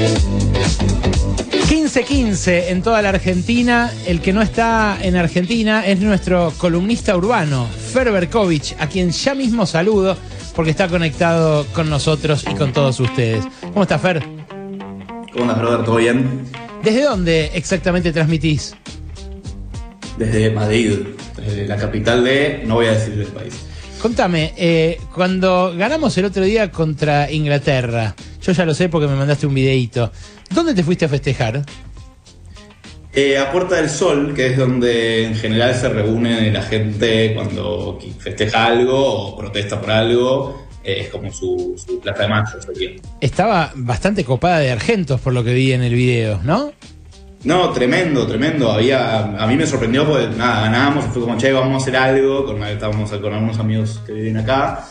15:15 en toda la Argentina. El que no está en Argentina es nuestro columnista urbano, Fer Berkovich, a quien ya mismo saludo porque está conectado con nosotros y con todos ustedes. ¿Cómo está, Fer? ¿Cómo andas, brother? ¿Todo bien? ¿Desde dónde exactamente transmitís? Desde Madrid, desde la capital de... no voy a decir del país. Contame, cuando ganamos el otro día contra Inglaterra, yo ya lo sé porque me mandaste un videíto, ¿dónde te fuiste a festejar? A Puerta del Sol, que es donde en general se reúne la gente cuando festeja algo o protesta por algo. Es como su plaza de mayo. Estaba bastante copada de argentos por lo que vi en el video, ¿no? No, tremendo. A mí me sorprendió porque nada, ganábamos y fue como, che, vamos a hacer algo. Estábamos con algunos amigos que viven acá.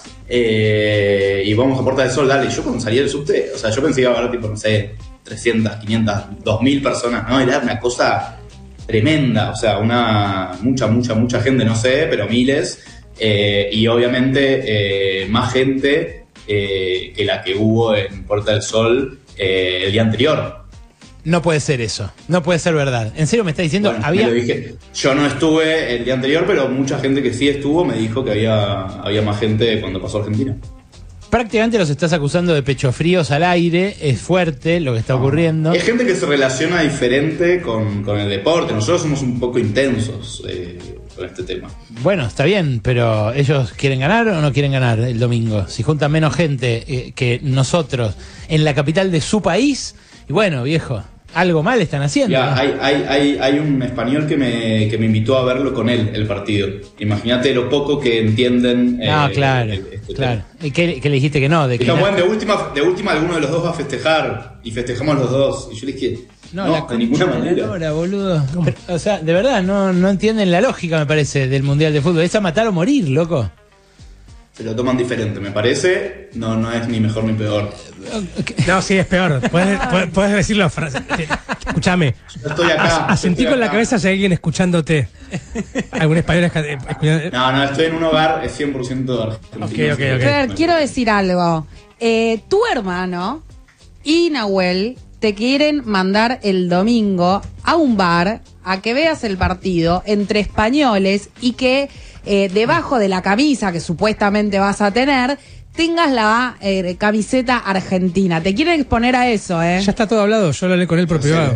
Y vamos a Puerta del Sol, dale. Y yo cuando salí del subte, o sea, yo pensé que iba a haber tipo, no sé, 300, 500, 2000 personas, ¿no? Era una cosa tremenda, o sea, mucha gente, no sé, pero miles. Y obviamente más gente que la que hubo en Puerta del Sol el día anterior. No puede ser eso, no puede ser verdad. ¿En serio me está diciendo? Bueno, me lo dije. Yo no estuve el día anterior, pero mucha gente que sí estuvo me dijo que había más gente cuando pasó Argentina. Prácticamente los estás acusando de pechofríos al aire, es fuerte lo que está ocurriendo. Es gente que se relaciona diferente con el deporte, nosotros somos un poco intensos con este tema. Bueno, está bien, pero ¿ellos quieren ganar o no quieren ganar el domingo? Si juntan menos gente que nosotros en la capital de su país, y bueno, viejo, algo mal están haciendo. Ya, ¿no? hay un español que me invitó a verlo con él, el partido. Imagínate lo poco que entienden. Claro. ¿Y qué le dijiste que no? Bueno, de última alguno de los dos va a festejar y festejamos los dos. Y yo le dije, no de ninguna manera. Ahora, boludo. Pero, o sea, de verdad, no entienden la lógica, me parece, del Mundial de Fútbol. Es a matar o morir, loco. Se lo toman diferente, me parece. No es ni mejor ni peor. No, sí, es peor. Puedes decirlo. Escúchame. Yo estoy acá. Asentí con la cabeza si hay alguien escuchándote. ¿Algún español escuchando? No, estoy en un hogar 100% argentino. Ok. Fer, quiero decir algo. Tu hermano y Nahuel te quieren mandar el domingo a un bar a que veas el partido entre españoles y que debajo de la camisa que supuestamente vas a tener tengas la camiseta argentina. Te quieren exponer a eso, ¿eh? Ya está todo hablado, yo lo hablé con él por privado.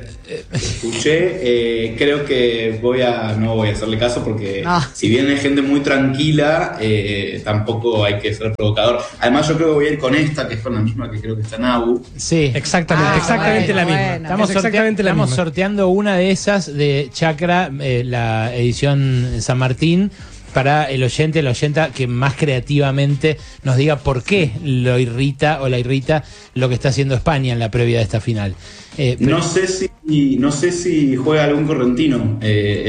Escuché, creo que no voy a hacerle caso porque si bien hay gente muy tranquila, tampoco hay que ser provocador. Además yo creo que voy a ir con esta, que es con la misma que creo que está Nabu. Sí, exactamente la misma. Estamos sorteando una de esas de Chakra, la edición San Martín, para el oyente, la oyenta que más creativamente nos diga por qué lo irrita o la irrita lo que está haciendo España en la previa de esta final. No sé si juega algún correntino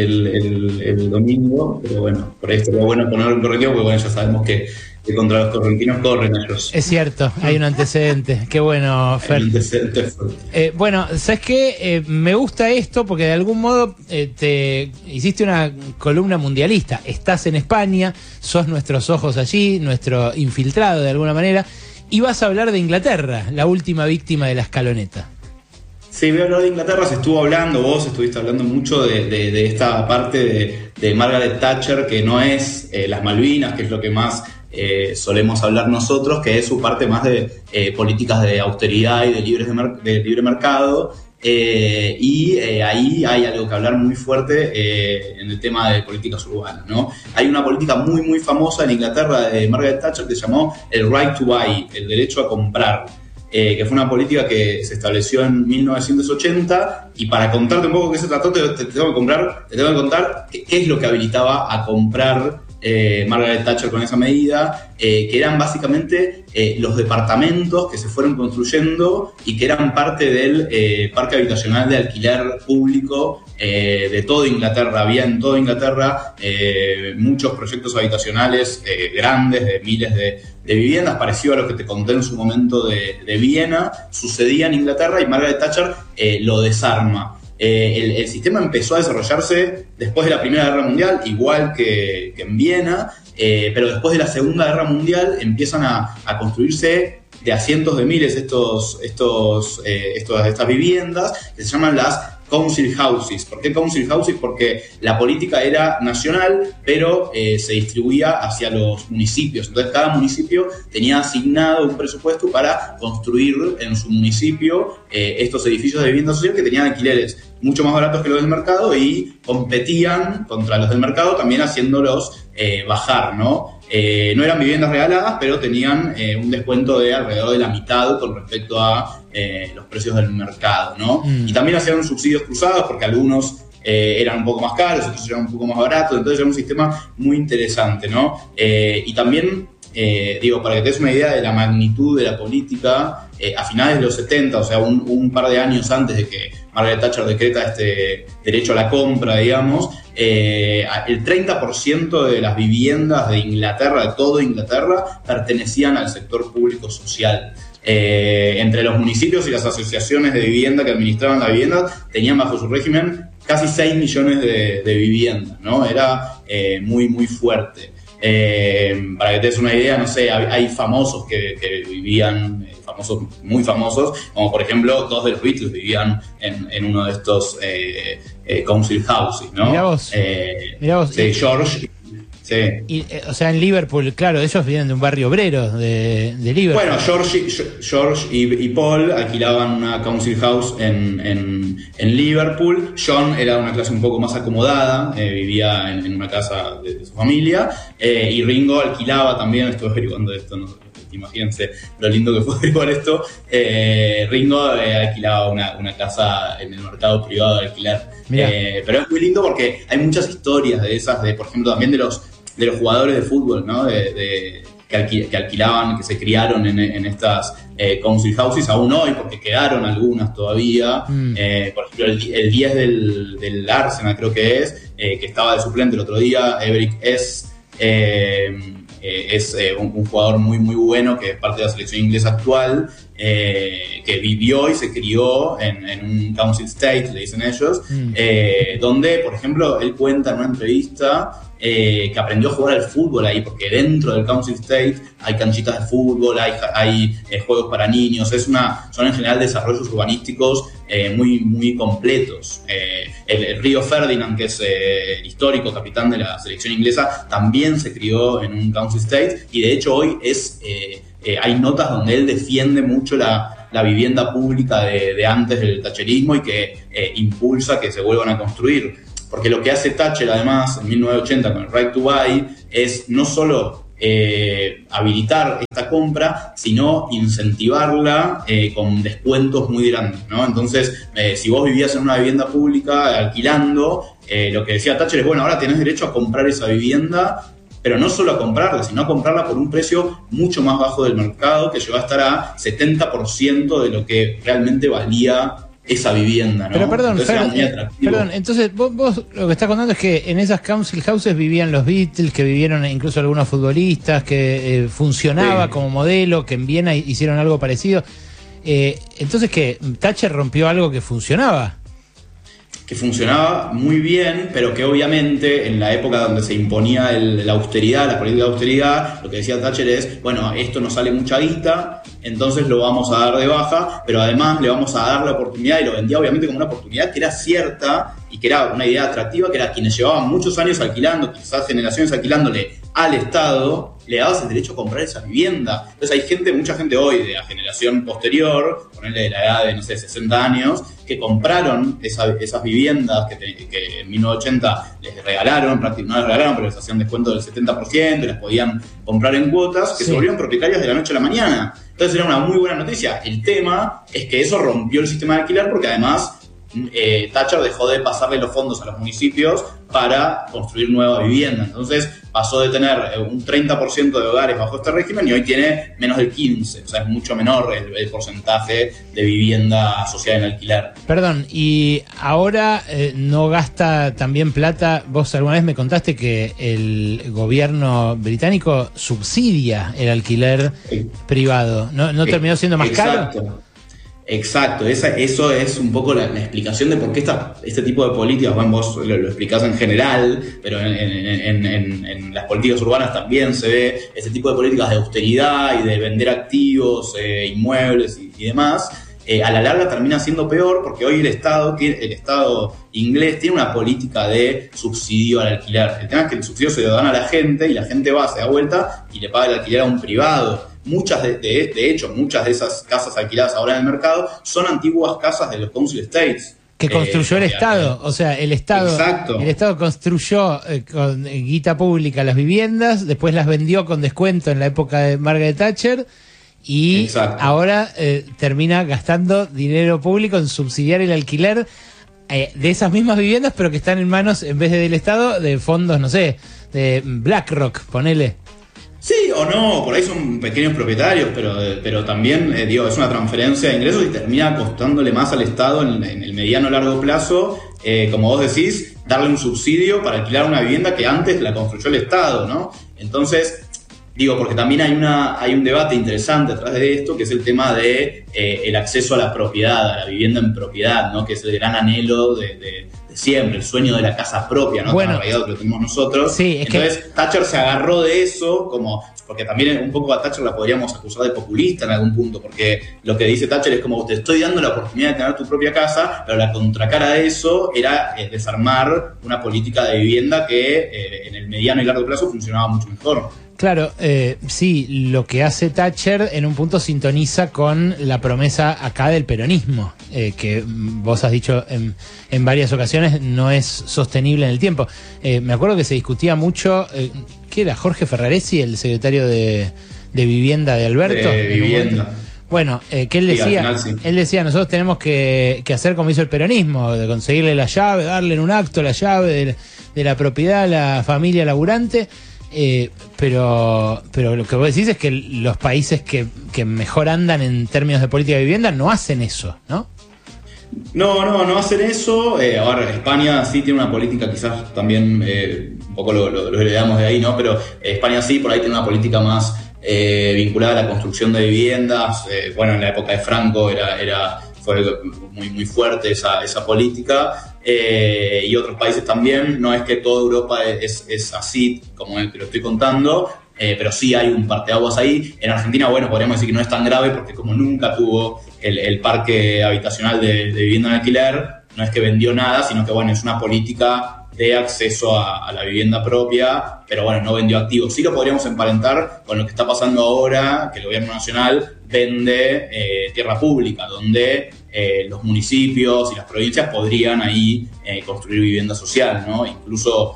el domingo, pero bueno, por ahí sería bueno poner un correntino, porque bueno, ya sabemos que contra los correntinos corren ellos. Es cierto, hay un antecedente. Qué bueno, Fer. Un antecedente fuerte. Bueno, ¿sabes qué? Me gusta esto porque de algún modo te hiciste una columna mundialista. Estás en España, sos nuestros ojos allí, nuestro infiltrado de alguna manera, y vas a hablar de Inglaterra, la última víctima de la escaloneta. Sí, voy a hablar de Inglaterra. Se estuvo hablando, vos estuviste hablando mucho de esta parte de Margaret Thatcher, que no es las Malvinas, que es lo que más solemos hablar nosotros, que es su parte más de políticas de austeridad y de libre mercado. Ahí hay algo que hablar muy fuerte en el tema de políticas urbanas, ¿no? Hay una política muy, muy famosa en Inglaterra de Margaret Thatcher que se llamó el right to buy, el derecho a comprar. Que fue una política que se estableció en 1980, y para contarte un poco qué se trató, te tengo que contar qué es lo que habilitaba a comprar Margaret Thatcher con esa medida, que eran básicamente los departamentos que se fueron construyendo y que eran parte del parque habitacional de alquiler público de toda Inglaterra. Había en toda Inglaterra muchos proyectos habitacionales grandes, de miles de viviendas, parecido a lo que te conté en su momento de Viena. Sucedía en Inglaterra y Margaret Thatcher lo desarma. el sistema empezó a desarrollarse después de la Primera Guerra Mundial, igual que en Viena, pero después de la Segunda Guerra Mundial empiezan a construirse de a cientos de miles estas viviendas que se llaman las Council Houses. ¿Por qué Council Houses? Porque la política era nacional, pero se distribuía hacia los municipios. Entonces cada municipio tenía asignado un presupuesto para construir en su municipio estos edificios de vivienda social que tenían alquileres mucho más baratos que los del mercado y competían contra los del mercado también haciéndolos bajar, ¿no? No eran viviendas regaladas, pero tenían un descuento de alrededor de la mitad con respecto a los precios del mercado, ¿no? Y también hacían subsidios cruzados porque algunos eran un poco más caros, otros eran un poco más baratos, entonces era un sistema muy interesante, ¿no? Y también, para que te des una idea de la magnitud de la política, a finales de los 70, o sea, un par de años antes de que Margaret Thatcher decreta este derecho a la compra, digamos, el 30% de las viviendas de Inglaterra, de toda Inglaterra, pertenecían al sector público social. Entre los municipios y las asociaciones de vivienda que administraban la vivienda, tenían bajo su régimen casi 6 millones de viviendas, ¿no? Era muy, muy fuerte. Para que te des una idea, no sé, hay famosos que vivían, famosos, muy famosos, como por ejemplo 2 de los Beatles vivían en uno de estos council houses, ¿no? Mirá vos. Sí, George. Sí. Y, o sea, en Liverpool, claro, ellos vienen de un barrio obrero de Liverpool. Bueno, George y Paul alquilaban una council house en Liverpool. John era una clase un poco más acomodada, vivía en una casa de su familia, y Ringo alquilaba también, estuve averiguando esto, no, imagínense lo lindo que fue averiguar esto. Ringo alquilaba una casa en el mercado privado de alquiler. Pero es muy lindo porque hay muchas historias de esas, por ejemplo, también de los jugadores de fútbol, ¿no? Que alquilaban, que se criaron en estas council houses aún hoy, porque quedaron algunas todavía. Por ejemplo, el 10 del Arsenal, creo que estaba de suplente el otro día, Everick es un jugador muy, muy bueno, que es parte de la selección inglesa actual, que vivió y se crió en un council state, le dicen ellos, donde, por ejemplo, él cuenta en una entrevista que aprendió a jugar al fútbol ahí, porque dentro del council state hay canchitas de fútbol, hay juegos para niños, son en general desarrollos urbanísticos muy, muy completos. El Río Ferdinand, que es el histórico capitán de la selección inglesa, también se crió en un council state, y de hecho hoy hay notas donde él defiende mucho la vivienda pública de antes del thatcherismo y que impulsa que se vuelvan a construir. Porque lo que hace Thatcher, además, en 1980 con el Right to Buy, es no solo habilitar esta compra, sino incentivarla con descuentos muy grandes, ¿no? Entonces, si vos vivías en una vivienda pública alquilando, lo que decía Thatcher es, bueno, ahora tenés derecho a comprar esa vivienda, pero no solo a comprarla, sino a comprarla por un precio mucho más bajo del mercado, que llegó a estar a 70% de lo que realmente valía esa vivienda, ¿no? Pero perdón, entonces, entonces vos lo que estás contando es que en esas council houses vivían los Beatles, que vivieron incluso algunos futbolistas, que funcionaba como modelo, que en Viena hicieron algo parecido. Entonces, ¿qué? ¿Thatcher rompió algo que funcionaba? Que funcionaba muy bien, pero que obviamente en la época donde se imponía la austeridad, la política de austeridad, lo que decía Thatcher es, bueno, esto nos sale mucha guita, entonces lo vamos a dar de baja, pero además le vamos a dar la oportunidad, y lo vendía obviamente como una oportunidad que era cierta y que era una idea atractiva, que era quienes llevaban muchos años alquilando, quizás generaciones alquilándole al Estado, le dabas el derecho a comprar esa vivienda. Entonces hay mucha gente hoy de la generación posterior, ponerle de la edad de, no sé, 60 años, que compraron esas viviendas que en 1980 les regalaron, prácticamente no les regalaron, pero les hacían descuento del 70% y las podían comprar en cuotas, que se volvieron propietarias de la noche a la mañana. Entonces era una muy buena noticia. El tema es que eso rompió el sistema de alquiler, porque además Thatcher dejó de pasarle los fondos a los municipios para construir nueva vivienda. Entonces pasó de tener un 30% de hogares bajo este régimen y hoy tiene menos del 15%. O sea, es mucho menor el porcentaje de vivienda asociada en alquiler. Perdón, y ahora no gasta también plata. Vos alguna vez me contaste que el gobierno británico subsidia el alquiler privado. ¿No terminó siendo más caro? Exacto, eso es un poco la explicación de por qué este tipo de políticas, bueno, vos lo explicás en general, pero en las políticas urbanas también se ve este tipo de políticas de austeridad y de vender activos, inmuebles y demás. A la larga termina siendo peor porque hoy el Estado inglés tiene una política de subsidio al alquiler. El tema es que el subsidio se lo dan a la gente y la gente va, se da vuelta y le paga el alquiler a un privado. Muchas de hecho, muchas de esas casas alquiladas ahora en el mercado son antiguas casas de los council estates. Que construyó el Estado, o sea, el Estado construyó con guita pública las viviendas, después las vendió con descuento en la época de Margaret Thatcher y ahora termina gastando dinero público en subsidiar el alquiler de esas mismas viviendas, pero que están en manos, en vez del Estado, de fondos, no sé, de BlackRock, ponele. Sí o no, por ahí son pequeños propietarios, pero también es una transferencia de ingresos y termina costándole más al Estado en el mediano o largo plazo, como vos decís, darle un subsidio para alquilar una vivienda que antes la construyó el Estado, ¿no? Entonces, porque también hay un debate interesante atrás de esto, que es el tema de el acceso a la propiedad, a la vivienda en propiedad, ¿no? Que es el gran anhelo de siempre, el sueño de la casa propia, ¿no? Tan arraigado que lo tenemos nosotros. Sí, entonces, Thatcher se agarró de eso, porque también un poco a Thatcher la podríamos acusar de populista en algún punto, porque lo que dice Thatcher es como, te estoy dando la oportunidad de tener tu propia casa, pero la contracara de eso era desarmar una política de vivienda que en el mediano y largo plazo funcionaba mucho mejor. Claro, sí, lo que hace Thatcher en un punto sintoniza con la promesa acá del peronismo, que vos has dicho en varias ocasiones no es sostenible en el tiempo. Me acuerdo que se discutía mucho, ¿qué era? Jorge Ferraresi, el secretario de Vivienda de Alberto. De Vivienda. Bueno, que él decía, él decía, nosotros tenemos que hacer como hizo el peronismo, de conseguirle la llave, darle en un acto la llave de la propiedad a la familia laburante. Pero lo que vos decís es que los países que mejor andan en términos de política de vivienda no hacen eso, ¿no? No hacen eso. Ahora, España sí tiene una política, quizás también un poco lo heredamos de ahí, ¿no? Pero España sí, por ahí tiene una política más vinculada a la construcción de viviendas. En la época de Franco fue muy fuerte esa política. Y otros países también. No es que toda Europa es así como el que lo estoy contando, pero sí hay un parteaguas ahí. En Argentina, podríamos decir que no es tan grave porque como nunca tuvo el parque habitacional de vivienda en alquiler, no es que vendió nada, sino que es una política de acceso a la vivienda propia, pero no vendió activos. Sí lo podríamos emparentar con lo que está pasando ahora, que el gobierno nacional vende tierra pública, donde los municipios y las provincias podrían ahí construir vivienda social, ¿no? Incluso,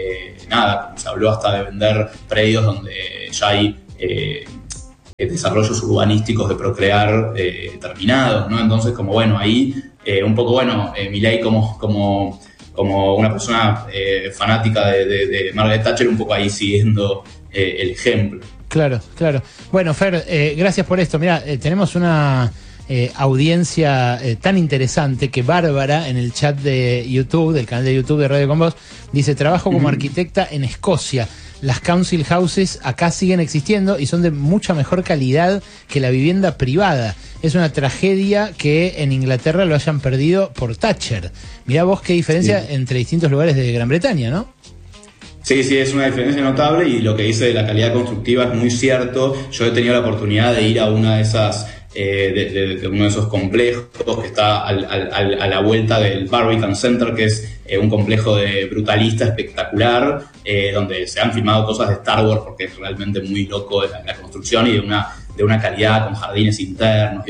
se habló hasta de vender predios donde ya hay desarrollos urbanísticos de Procrear terminados, ¿no? Entonces, ahí un poco, Milei como una persona fanática de Margaret Thatcher, un poco ahí siguiendo el ejemplo. Claro. Bueno, Fer, gracias por esto. Mirá, tenemos una audiencia tan interesante que Bárbara en el chat de YouTube, del canal de YouTube de Radio Con Vos, dice: trabajo como arquitecta en Escocia. Las council houses acá siguen existiendo y son de mucha mejor calidad que la vivienda privada. Es una tragedia que en Inglaterra lo hayan perdido por Thatcher. Mirá vos qué diferencia entre distintos lugares de Gran Bretaña, ¿no? Sí, es una diferencia notable, y lo que dice de la calidad constructiva es muy cierto. Yo he tenido la oportunidad de ir a una de esas de uno de esos complejos que está a la vuelta del Barbican Center, que es un complejo de brutalista espectacular, donde se han filmado cosas de Star Wars, porque es realmente muy loco la construcción, y de una calidad, con jardines internos,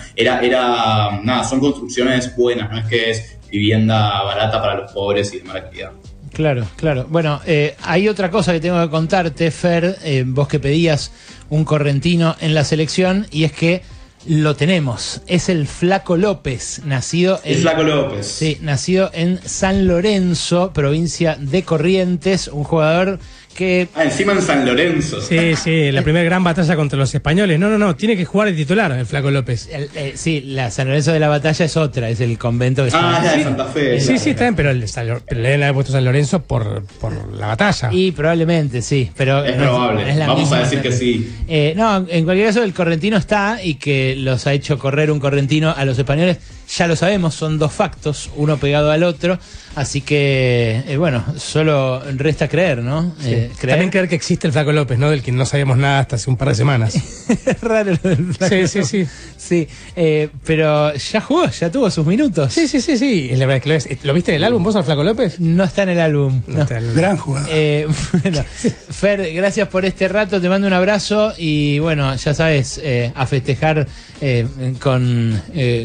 son construcciones buenas, no es que es vivienda barata para los pobres y de mala calidad. Claro. Bueno, hay otra cosa que tengo que contarte, Fer, vos que pedías un correntino en la selección, y es que lo tenemos. Es el Flaco López, nacido en San Lorenzo, provincia de Corrientes, un jugador que... encima en San Lorenzo. Sí, la primera gran batalla contra los españoles. No, tiene que jugar de titular el Flaco López. Sí, la San Lorenzo de la Batalla es otra, es el convento que está... la de Santa Fe. Sí, está bien, pero le han puesto San Lorenzo por la batalla. Y probablemente, sí, pero... Es probable, vamos a decir que sí. No, en cualquier caso el correntino está, y que los ha hecho correr un correntino a los españoles, ya lo sabemos, son dos factos, uno pegado al otro, así que, bueno, solo resta creer, ¿no? Sí. También creer que existe el Flaco López, ¿no? Del que no sabíamos nada hasta hace un par de semanas. Es raro lo del Flaco López. Sí, pero ya jugó, ya tuvo sus minutos. Sí. Es la verdad que ¿lo viste en el álbum vos al Flaco López? No está en el álbum. No. Está en el... Gran jugador. Bueno, Fer, gracias por este rato, te mando un abrazo y bueno, ya sabes, a festejar con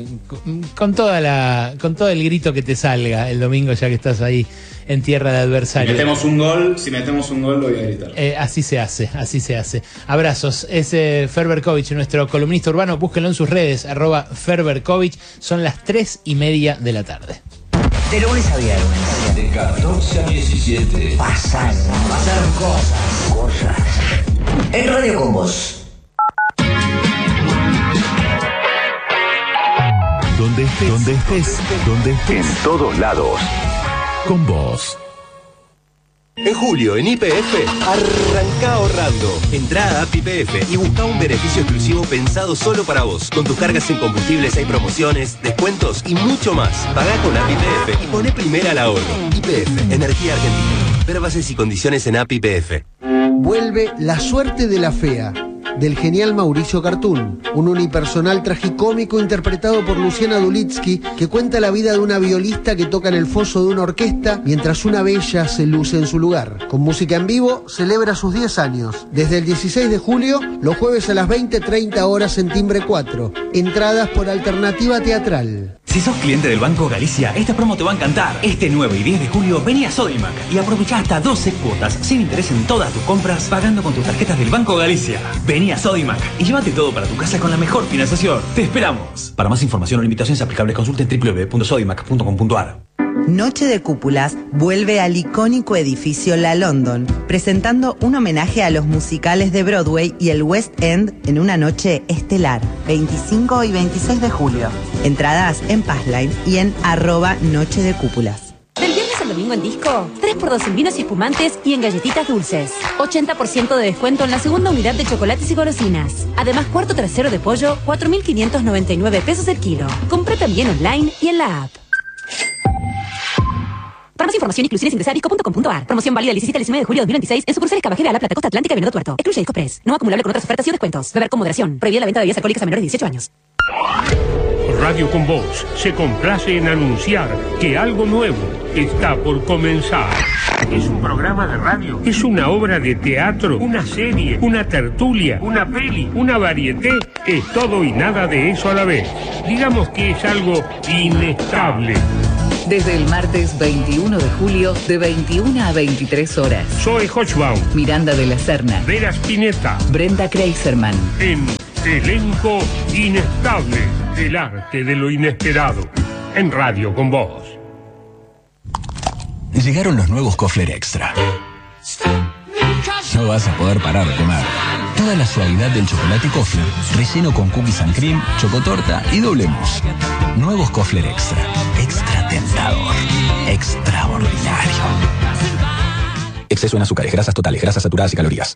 todo el grito que te salga el domingo, ya que estás ahí en tierra de adversarios. Si metemos un gol lo voy a gritar. Así se hace. Abrazos. Es Fer Berkovich, nuestro columnista urbano. Búsquenlo en sus redes, @FerBerkovich. Son las 3:30 de la tarde. De lunes a viernes. De 14 a 17. Pasaron cosas. En Radio con Vos. Donde estés. En todos lados. Con vos. En julio, en YPF, arranca ahorrando. Entrá a App YPF y busca un beneficio exclusivo pensado solo para vos. Con tus cargas en combustibles hay promociones, descuentos y mucho más. Pagá con App YPF y poné primera al ahorro. YPF, Energía Argentina. Ver bases y condiciones en App YPF. Vuelve La Suerte de la Fea, del genial Mauricio Cartún, un unipersonal tragicómico interpretado por Luciana Dulitsky, que cuenta la vida de una violista que toca en el foso de una orquesta mientras una bella se luce en su lugar. Con música en vivo, celebra sus 10 años. Desde el 16 de julio, los jueves a las 20:30 horas en Timbre 4. Entradas por Alternativa Teatral. Si sos cliente del Banco Galicia, esta promo te va a encantar. Este 9 y 10 de julio vení a Sodimac y aprovechá hasta 12 cuotas sin interés en todas tus compras pagando con tus tarjetas del Banco Galicia. Vení a Sodimac y llévate todo para tu casa con la mejor financiación. ¡Te esperamos! Para más información o limitaciones aplicables, consulta en www.sodimac.com.ar. Noche de Cúpulas vuelve al icónico edificio La London, presentando un homenaje a los musicales de Broadway y el West End en una noche estelar, 25 y 26 de julio. Entradas en Passline y en @Noche de Cúpulas. Del viernes al domingo en Disco, 3x2 en vinos y espumantes y en galletitas dulces. 80% de descuento en la segunda unidad de chocolates y golosinas. Además, cuarto trasero de pollo, 4.599 pesos el kilo. Compré también online y en la app. Para más información, inclusiones ingresa a disco.com.ar. Promoción válida el 17 al 19 de julio de 2026 en sucursales Cabajera, La Plata, Costa Atlántica y Venado Tuerto. Excluye Disco Press. No acumulable con otras ofertas y descuentos. Beber con moderación. Prohibida la venta de bebidas alcohólicas a menores de 18 años. Radio con Vos se complace en anunciar que algo nuevo está por comenzar. Es un programa de radio, es una obra de teatro, una serie, una tertulia, una peli, una varieté. Es todo y nada de eso a la vez. Digamos que es algo inestable. Desde el martes 21 de julio, de 21 a 23 horas. Zoe Hochbaum, Miranda de la Serna, Vera Spinetta, Brenda Kreiserman. En Elenco Inestable, el arte de lo inesperado. En Radio con Vos. Llegaron los nuevos Kofler Extra. No vas a poder parar de comer. Toda la suavidad del chocolate Kofler, relleno con cookies and cream, chocotorta y doble mousse. Nuevos Kofler Extra. Extra tentador. Extraordinario. Exceso en azúcares, grasas totales, grasas saturadas y calorías.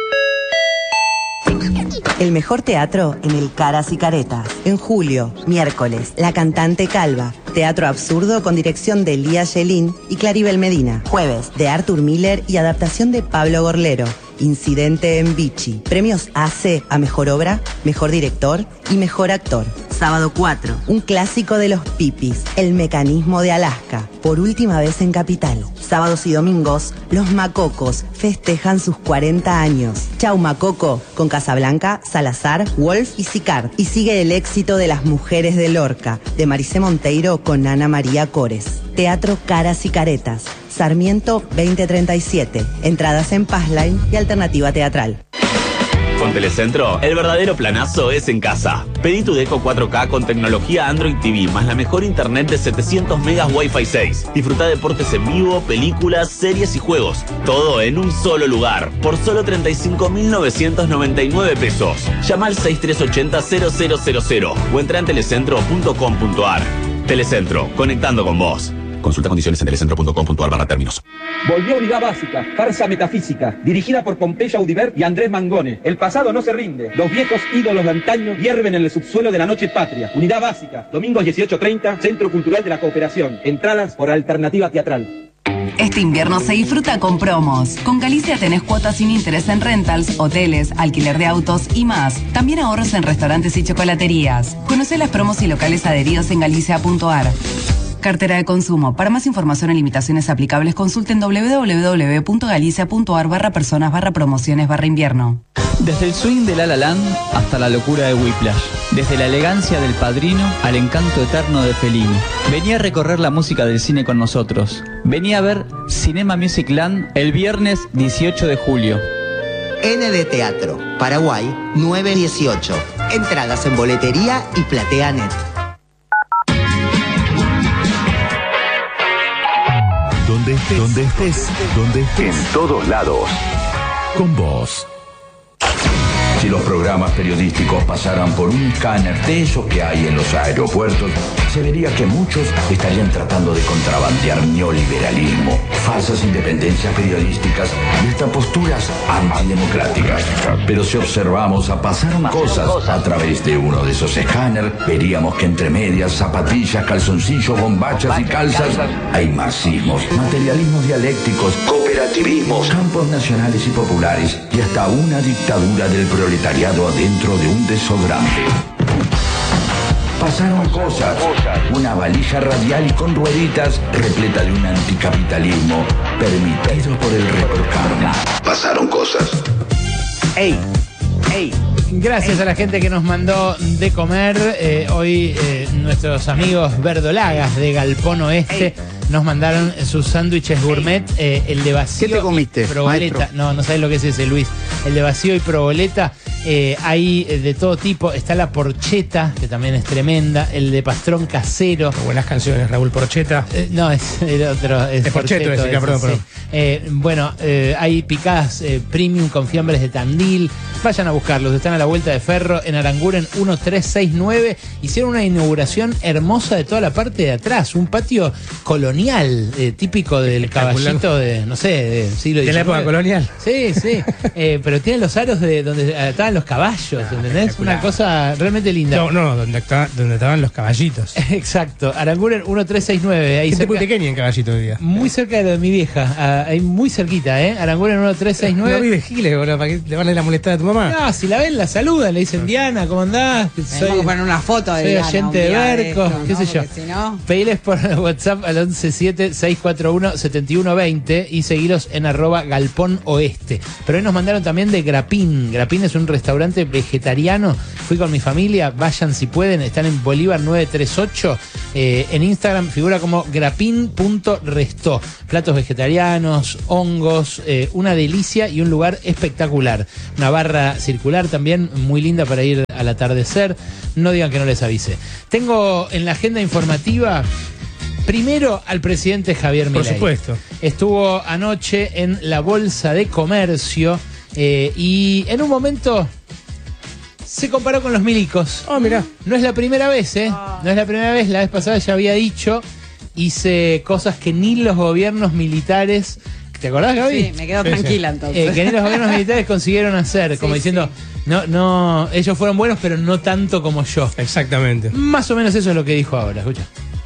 El mejor teatro en el Caras y Caretas. En julio, miércoles, La Cantante Calva. Teatro absurdo con dirección de Lía Yelín y Claribel Medina. Jueves, de Arthur Miller y adaptación de Pablo Gorlero. Incidente en Vichy. Premios AC a Mejor Obra, Mejor Director y Mejor Actor. Sábado 4, un clásico de los pipis, El Mecanismo de Alaska, por última vez en Capital. Sábados y domingos, Los Macocos festejan sus 40 años. Chau Macoco, con Casablanca, Salazar, Wolf y Sicard. Y sigue el éxito de Las Mujeres de Lorca, de Maricé Monteiro con Ana María Cores. Teatro Caras y Caretas, Sarmiento 2037. Entradas en Passline y Alternativa Teatral. Con Telecentro, el verdadero planazo es en casa. Pedí tu Deco 4K con tecnología Android TV, más la mejor internet de 700 megas Wi-Fi 6. Disfruta deportes en vivo, películas, series y juegos. Todo en un solo lugar, por solo 35.999 pesos. Llama al 6380-0000 o entra en telecentro.com.ar. Telecentro, conectando con vos. Consulta condiciones en telecentro.com.ar/términos. Volvió Unidad Básica, farsa metafísica, dirigida por Pompeya Audibert y Andrés Mangone. El pasado no se rinde. Los viejos ídolos de antaño hierven en el subsuelo de la noche patria. Unidad Básica, domingos 18:30, Centro Cultural de la Cooperación. Entradas por Alternativa Teatral. Este invierno se disfruta con promos. Con Galicia tenés cuotas sin interés en rentals, hoteles, alquiler de autos y más. También ahorros en restaurantes y chocolaterías. Conocé las promos y locales adheridos en galicia.ar. Cartera de consumo. Para más información y limitaciones aplicables, consulten www.galicia.ar/personas/promociones/invierno. Desde el swing de La La Land hasta la locura de Whiplash. Desde la elegancia del Padrino al encanto eterno de Fellini. Vení a recorrer la música del cine con nosotros. Vení a ver Cinema Music Land el viernes 18 de julio. N de Teatro, Paraguay 918. Entradas en boletería y PlateaNet. Donde estés, en todos lados, con vos. Si los programas periodísticos pasaran por un escáner de esos que hay en los aeropuertos, se vería que muchos estarían tratando de contrabandear neoliberalismo, falsas independencias periodísticas y hasta posturas antidemocráticas. Pero si observamos a Pasaron Cosas a través de uno de esos escáneres, veríamos que entre medias, zapatillas, calzoncillos, bombachas y calzas hay marxismos, materialismos dialécticos, cooperativismos, campos nacionales y populares y hasta una dictadura del proletariado adentro de un desodorante. Pasaron cosas, una valija radial con rueditas repleta de un anticapitalismo permitido por el reprocarma. Pasaron cosas. ¡Ey! ¡Ey! Gracias a la gente que nos mandó de comer. Hoy nuestros amigos verdolagas de Galpón Oeste nos mandaron sus sándwiches gourmet, el de vacío. ¿Qué te comiste, y proboleta? maestro? No sabes lo que es ese, Luis. El de vacío y proboleta. Hay de todo tipo. Está la porcheta, que también es tremenda. El de pastrón casero. Buenas canciones, Raúl Porcheta. No, es el otro. Es Porcheto ese, que perdón. Sí. Bueno, hay picadas premium con fiambres de Tandil. Vayan a buscarlos. Están a la vuelta de Ferro en Aranguren 1369. Hicieron una inauguración hermosa de toda la parte de atrás. Un patio colonial, típico del caballito de, no sé, del siglo XIX. ¿De la época colonial? Sí. Pero tiene los aros de donde estaban los caballos, ¿entendés? Una cosa realmente linda. No, donde estaban los caballitos. Exacto. Aranguren 1369. Ahí gente putequeña en caballito hoy día. Muy cerca de lo de mi vieja. Ahí muy cerquita, Aranguren 1369. No vive Giles, boludo, para que le van a ir a molestar a tu mamá. No, si la ven, la saludan, le dicen, Diana, ¿cómo andás? Vamos a poner una foto de soy Diana, oyente de Berco, qué sé yo. Si no... Pediles por WhatsApp al 117-641-7120 y seguilos en @Galpón Oeste. Pero hoy nos mandaron también de Grapín. Grapín es un restaurante vegetariano. Fui con mi familia, vayan si pueden, están en Bolívar 938. En Instagram figura como grapin.restó. Platos vegetarianos, hongos, una delicia y un lugar espectacular. Una barra circular también muy linda para ir al atardecer. No digan que no les avise. Tengo en la agenda informativa primero al presidente Javier Milei. Por supuesto. Estuvo anoche en la Bolsa de Comercio y en un momento se comparó con los milicos. Oh, mirá. No es la primera vez, No es la primera vez. La vez pasada ya había dicho, hice cosas que ni los gobiernos militares... ¿Te acordás, Gaby? Sí, me quedo tranquila entonces. Que ni los gobiernos militares consiguieron hacer, como diciendo, no, ellos fueron buenos, pero no tanto como yo. Exactamente. Más o menos eso es lo que dijo ahora, escucha.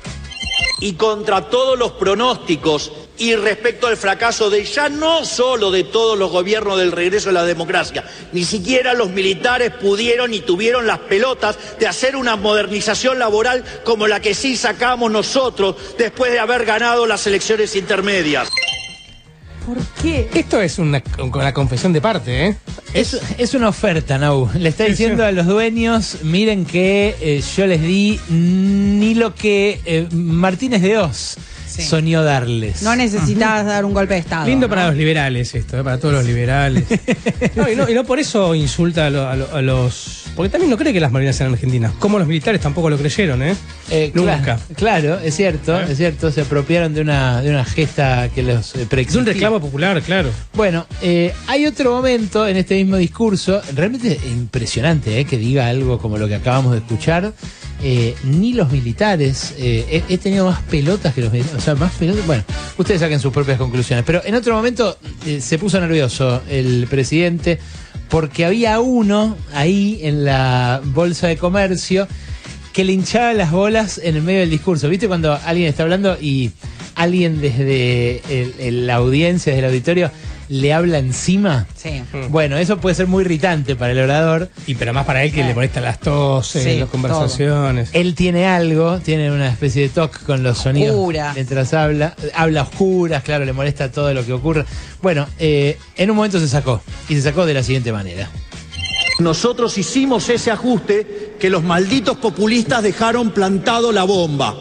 Y contra todos los pronósticos y respecto al fracaso de ya no solo de todos los gobiernos del regreso a la democracia, ni siquiera los militares pudieron y tuvieron las pelotas de hacer una modernización laboral como la que sí sacamos nosotros después de haber ganado las elecciones intermedias. ¿Por qué? Esto es una confesión de parte, Es una oferta, Nau. Le está diciendo a los dueños, miren que yo les di ni lo que Martínez de Oz soñó darles. No necesitabas dar un golpe de Estado. Lindo ¿no? para los liberales esto, para todos los liberales. y no por eso insulta a los... Porque también no cree que las Malvinas sean argentinas. Como los militares tampoco lo creyeron, nunca. Claro, es cierto. Se apropiaron de una gesta que los preexistía. Es un reclamo popular, claro. Bueno, hay otro momento en este mismo discurso, realmente impresionante, que diga algo como lo que acabamos de escuchar. Ni los militares, he tenido más pelotas que los militares, o sea, más pelotas. Bueno, ustedes saquen sus propias conclusiones. Pero en otro momento se puso nervioso el presidente porque había uno ahí en la bolsa de comercio que le hinchaba las bolas en el medio del discurso. ¿Viste cuando alguien está hablando y alguien desde la audiencia, desde el auditorio, le habla encima? Sí. Bueno, eso puede ser muy irritante para el orador. Pero más para él que le molestan las toses, las conversaciones. Él tiene una especie de toque con los sonidos. Oscura. Mientras habla a oscuras, claro, le molesta todo lo que ocurre. Bueno, en un momento se sacó de la siguiente manera. Nosotros hicimos ese ajuste que los malditos populistas dejaron plantado la bomba.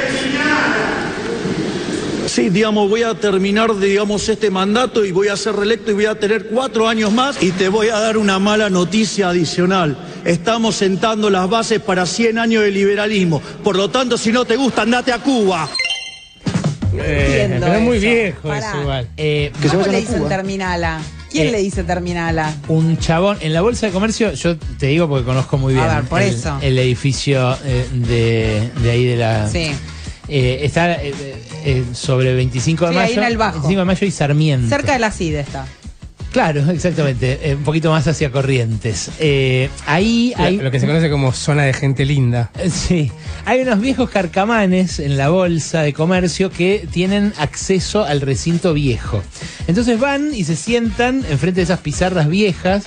Sí, voy a terminar, este mandato y voy a ser reelecto y voy a tener 4 años más y te voy a dar una mala noticia adicional. Estamos sentando las bases para 100 años de liberalismo. Por lo tanto, si no te gusta, andate a Cuba. Pero es muy viejo eso igual. ¿Cómo le dicen terminala? ¿Quién le dice terminala? Un chabón en la bolsa de comercio, yo te digo porque conozco muy bien el edificio de ahí de la... Sí. Está sobre 25 de mayo. Ahí en el Bajo. 25 de mayo y Sarmiento. Cerca de la CIDE está. Claro, exactamente. Un poquito más hacia Corrientes. Ahí hay... Lo que se conoce como zona de gente linda. Sí. Hay unos viejos carcamanes en la bolsa de comercio que tienen acceso al recinto viejo. Entonces van y se sientan enfrente de esas pizarras viejas.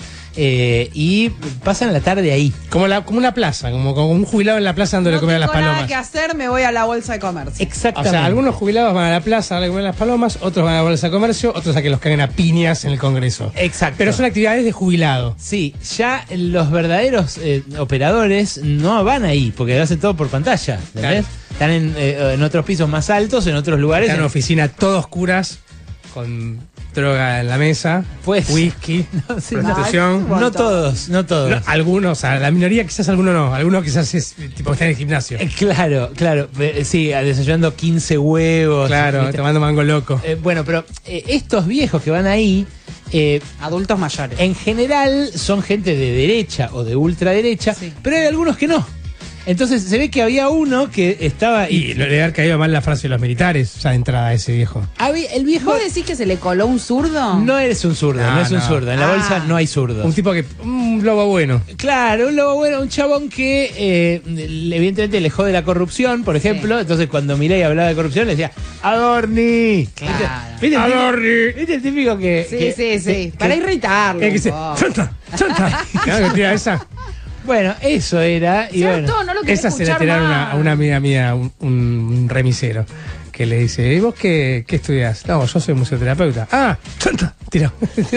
Y pasan la tarde ahí. Como una plaza, como un jubilado en la plaza dándole comer a las palomas. No tengo nada que hacer, me voy a la bolsa de comercio. Exactamente. O sea, algunos jubilados van a la plaza a darle comer a las palomas, otros van a la bolsa de comercio, otros a que los caguen a piñas en el Congreso. Exacto. Pero son actividades de jubilado. Sí, ya los verdaderos operadores no van ahí, porque lo hacen todo por pantalla, ¿entendés? Claro. Están en otros pisos más altos, en otros lugares. Están en oficinas todas oscuras, con droga en la mesa, whisky, prostitución. No todos. Algunos, la minoría quizás, algunos quizás están en el gimnasio. Claro, sí, desayunando 15 huevos. Claro, ¿viste? Tomando mango loco. Bueno, pero estos viejos que van ahí, adultos mayores, en general son gente de derecha o de ultraderecha, pero hay algunos que no. Entonces se ve que había uno que estaba... Y le debe haber caído mal la frase de los militares, ya de entrada a ese viejo. El viejo... ¿Vos decís que se le coló un zurdo? No eres un zurdo, no es un zurdo. En la bolsa no hay zurdos. Un tipo que... Un lobo bueno. Claro, un lobo bueno, un chabón que evidentemente le jode la corrupción, por ejemplo. Sí. Entonces cuando Milei hablaba de corrupción le decía ¡Adorni! Claro. ¿Viste ¡Adorni! ¿Viste el típico que... Sí. Para irritarlo. Que dice ¡Chanta! Claro que tira esa... Bueno, eso era. Y bueno, no lo esa se la tiraron a una amiga mía, un remisero, que le dice: ¿y vos qué estudiás? No, yo soy museoterapeuta. ¡Ah! ¡Chanta! Tiró.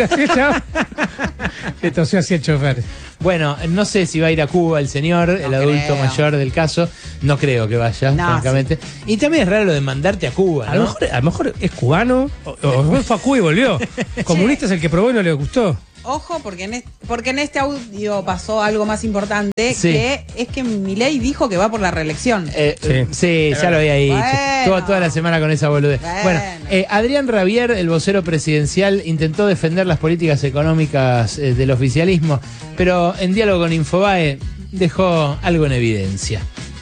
Le tosió así el chofer. Bueno, no sé si va a ir a Cuba el señor, el adulto mayor del caso. No creo que vaya, francamente. Sí. Y también es raro lo de mandarte a Cuba, ¿no? A lo mejor es cubano, o fue a Cuba y volvió. Comunista es el que probó y no le gustó. Ojo, porque en este audio pasó algo más importante, que es que Milei dijo que va por la reelección. Sí, ya lo había dicho. Estuvo toda la semana con esa boludez. Bueno, Adrián Rabier, el vocero presidencial, intentó defender las políticas económicas del oficialismo, pero en diálogo con Infobae dejó algo en evidencia.